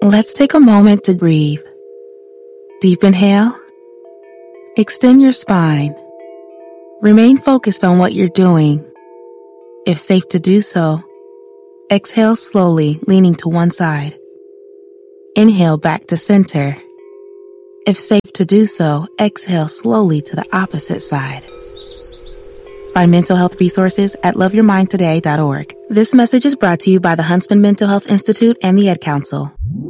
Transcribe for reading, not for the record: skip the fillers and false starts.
Let's take a moment to breathe. Deep inhale. Extend your spine. Remain focused on what you're doing. If safe to do so, exhale slowly, leaning to one side. Inhale back to center. If safe to do so, exhale slowly to the opposite side. Find mental health resources at loveyourmindtoday.org. This message is brought to you by the Huntsman Mental Health Institute and the Ad Council.